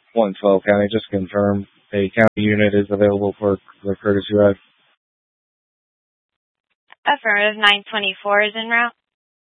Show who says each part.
Speaker 1: 112 County. Just confirm a county unit is available for the courtesy ride.
Speaker 2: Affirmative. 924 is en route.